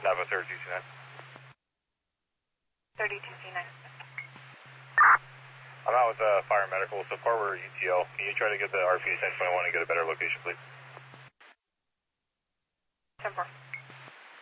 Napa 32C9. 32C9. I'm out with Fire Medical, so far we're ETL. Can you try to get the RPA 1021 and get a better location, please? 10-4.